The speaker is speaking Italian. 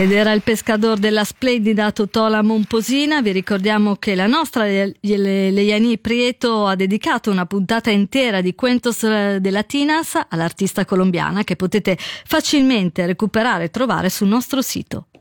Ed era il pescador della splendida Totola Momposina. Vi ricordiamo che la nostra Leiani Prieto ha dedicato una puntata intera di Cuentos de Latinas all'artista colombiana, che potete facilmente recuperare e trovare sul nostro sito.